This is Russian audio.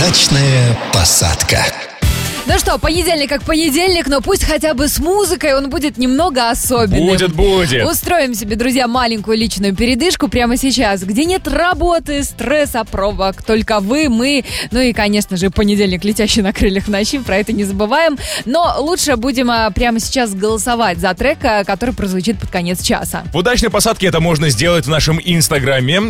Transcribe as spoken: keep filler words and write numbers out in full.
Удачная посадка. Ну что, понедельник как понедельник, но пусть хотя бы с музыкой он будет немного особенным. Будет, будет. Устроим себе, друзья, маленькую личную передышку прямо сейчас, где нет работы, стресса, пробок, только вы, мы, ну и, конечно же, понедельник, летящий на крыльях ночи, про это не забываем. Но лучше будем прямо сейчас голосовать за трек, который прозвучит под конец часа. В удачной посадке это можно сделать в нашем инстаграме.